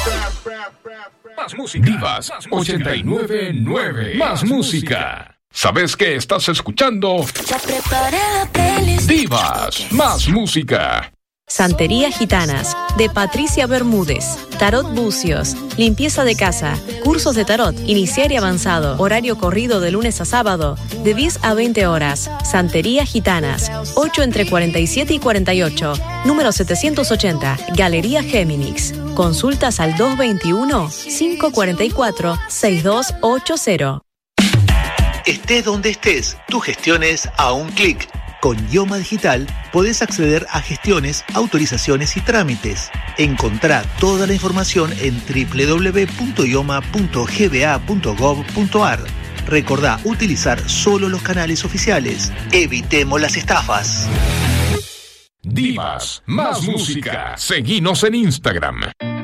Más música. Divas 899. Más música. ¿Sabes qué estás escuchando? Divas más música. Santería Gitanas, de Patricia Bermúdez. Tarot Bucios, limpieza de casa, cursos de tarot, iniciar y avanzado, horario corrido de lunes a sábado, de 10 a 20 horas. Santería Gitanas, 8 entre 47 y 48, número 780, Galería Géminix. Consultas al 221-544-6280. Estés donde estés, tu gestión es a un clic. Con Ioma Digital podés acceder a gestiones, autorizaciones y trámites. Encontrá toda la información en www.ioma.gba.gov.ar. Recordá utilizar solo los canales oficiales. Evitemos las estafas. Divas más música. Seguinos en Instagram.